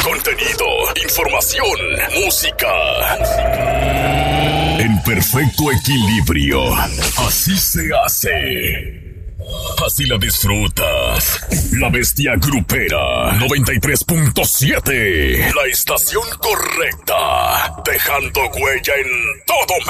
contenido, información, música. En perfecto equilibrio. Así se hace. Así la disfrutas. La Bestia Grupera 93.7. La estación correcta. Dejando huella en todo